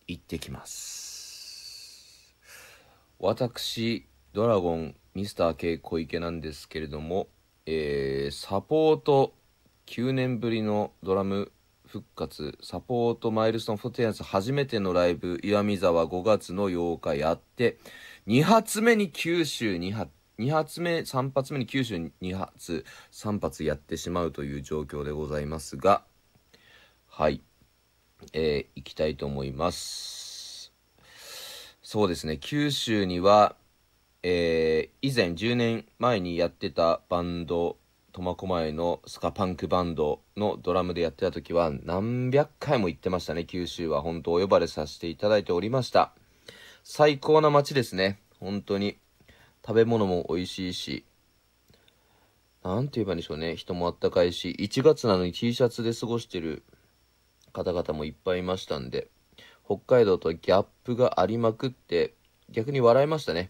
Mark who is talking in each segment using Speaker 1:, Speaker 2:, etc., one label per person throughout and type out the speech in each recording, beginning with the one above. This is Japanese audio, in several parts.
Speaker 1: 行ってきます。私ドラゴンミスター K 小池なんですけれども、サポート9年ぶりのドラム復活サポートマイルストーンフォティアンス初めてのライブ岩見沢5月の8日やって、2発目に九州2発目3発目に九州2発3発やってしまうという状況でございますが、はい、行きたいと思います。そうですね、九州には、以前10年前にやってたバンド苫小牧のスカパンクバンドのドラムでやってた時は何百回も行ってましたね。九州は本当お呼ばれさせていただいておりました。最高な街ですね。本当に食べ物も美味しいし、なんて言えばいいんでしょうね、人もあったかいし、1月なのに T シャツで過ごしてる方々もいっぱいいましたんで、北海道とギャップがありまくって逆に笑いましたね。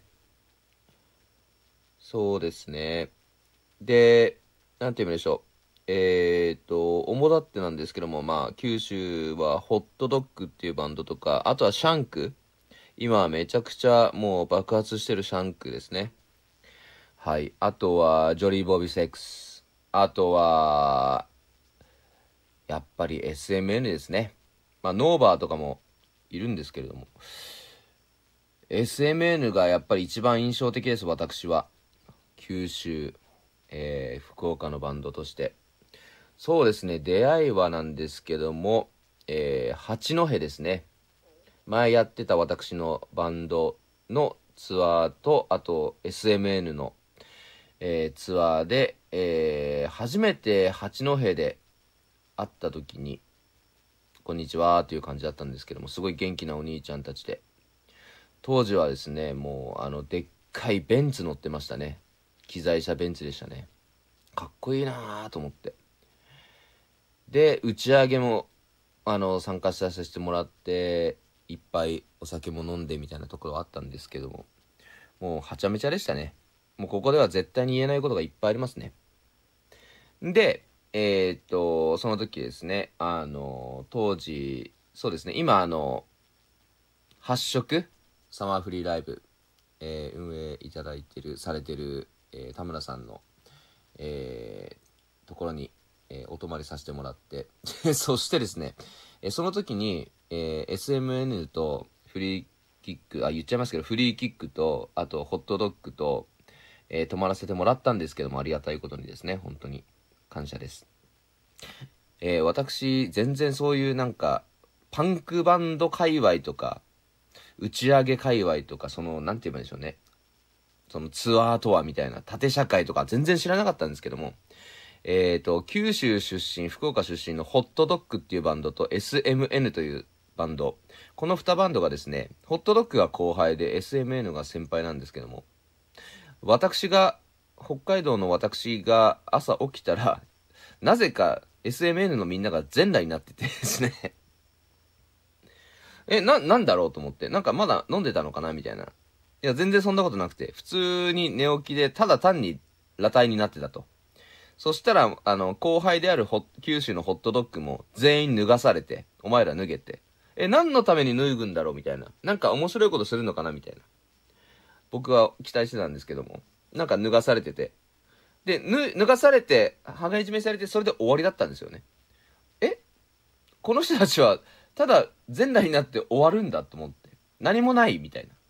Speaker 1: そうですね。で、なんて言うんでしょう。主だってなんですけども、まあ、九州はホットドッグっていうバンドとか、あとはシャンク。今はめちゃくちゃもう爆発してるシャンクですね。はい。あとは、ジョリー・ボビー・セックス。あとは、やっぱり SMN ですね。まあ、ノーバーとかもいるんですけれども。SMN がやっぱり一番印象的です、私は。九州、福岡のバンドとして。そうですね、出会いはなんですけども、八戸ですね。前やってた私のバンドのツアーと、あと SMN の、ツアーで、初めて八戸で会った時に、こんにちはという感じだったんですけども、すごい元気なお兄ちゃんたちで。当時はですね、もう、でっかいベンツ乗ってましたね。機材車ベンツでしたね。かっこいいなぁと思って。で、打ち上げも、参加させてもらって、いっぱいお酒も飲んでみたいなところあったんですけども、もうはちゃめちゃでしたね。もうここでは絶対に言えないことがいっぱいありますね。で、その時ですね、当時、そうですね、今、発色サマーフリーライブ、運営いただいてる、されてる、田村さんの、ところに、お泊まりさせてもらってそしてですね、その時に、SMN とフリーキック、言っちゃいますけど、フリーキックと、あとホットドッグと、泊まらせてもらったんですけども、ありがたいことにですね、本当に感謝です。私、全然そういうなんか、パンクバンド界隈とか、打ち上げ界隈とか、なんて言えばいいんでしょうね。そのツアーとはみたいな、縦社会とか全然知らなかったんですけども、九州出身、福岡出身のホットドッグっていうバンドと SMN というバンド。この2バンドがですね、ホットドッグが後輩で SMN が先輩なんですけども、北海道の私が朝起きたら、なぜか SMN のみんなが全裸になっててですねなんだろうと思って、なんかまだ飲んでたのかなみたいな。いや、全然そんなことなくて、普通に寝起きで、ただ単に裸体になってたと。そしたら、後輩である九州のホットドッグも全員脱がされて、お前ら脱げて。何のために脱ぐんだろうみたいな。なんか面白いことするのかなみたいな。僕は期待してたんですけども。なんか脱がされてて。で、脱がされて、羽交い締めされて、それで終わりだったんですよね。えこの人たちは、ただ全裸になって終わるんだと思って。何もないみたいな。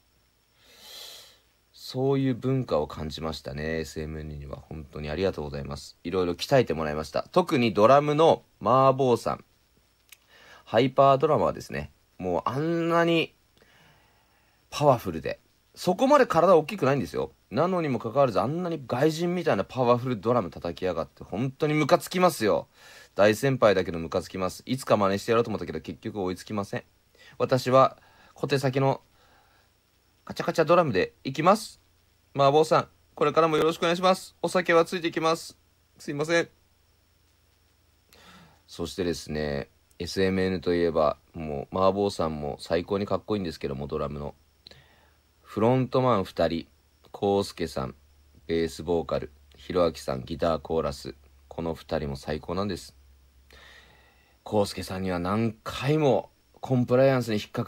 Speaker 1: そういう文化を感じましたね。SMN には本当にありがとうございます。いろいろ鍛えてもらいました。特にドラムのマーボーさん。ハイパードラマーですね。もうあんなにパワフルで。そこまで体大きくないんですよ。なのにもかかわらずあんなに外人みたいなパワフルドラム叩きやがって本当にムカつきますよ。大先輩だけどムカつきます。いつか真似してやろうと思ったけど結局追いつきません。私は小手先のカチャカチャドラムで行きます。マーボーさん、これからもよろしくお願いします。お酒はついてきます。すいません。そしてですね、SMN といえば、もう、マーボーさんも最高にかっこいいんですけども、ドラムの。フロントマン2人、コウスケさん、ベースボーカル、ヒロアキさん、ギターコーラス。この2人も最高なんです。コウスケさんには何回もコンプライアンスに引っか